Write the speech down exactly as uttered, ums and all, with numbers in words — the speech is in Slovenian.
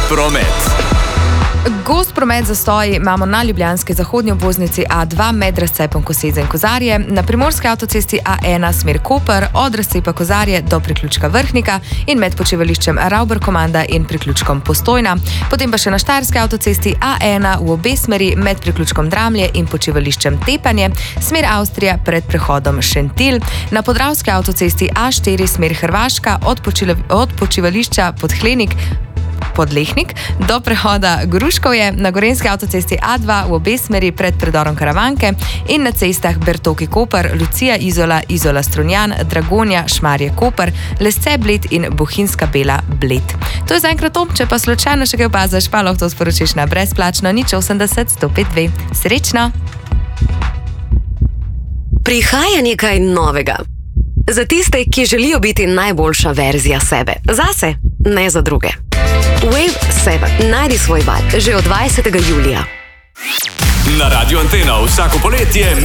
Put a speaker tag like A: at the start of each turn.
A: promet.
B: Gost promet zastoji imamo na ljubljanski zahodnji obvoznici A dva med razcepom Koseze in Kozarje, na primorski avtocesti A ena smer Koper od razcepa Kozarje do priključka Vrhnika in med počivališčem Ravber-Komanda in priključkom Postojna. Potem pa še na štajerski avtocesti A ena v obe smeri med priključkom Dramlje in počivališčem Tepanje, smer Avstrija pred prehodom Šentilj, na podravski avtocesti A štiri smer Hrvaška od, od počivališča Podhlenik Podlehnik do prehoda Gruškovje, na gorenjski avtocesti A dva v obe smeri pred predorom Karavanke in na cestah Bertoki Koper, Lucija Izola, Izola Strunjan, Dragonja, Šmarje Koper, Lesce Bled in Bohinjska Bela Bled. To je zaenkrat to, če pa slučajno še kaj opaziš, pa lahko to sporočiš na brezplačno nič osemdeset sto pet dve. Srečno!
C: Prihaja nekaj novega. Za tiste, ki želijo biti najboljša verzija sebe. Zase, ne za druge. Wave sedem. Najdi svoj val že od dvajsetega julija.
A: Na Radio Antena vsako poletje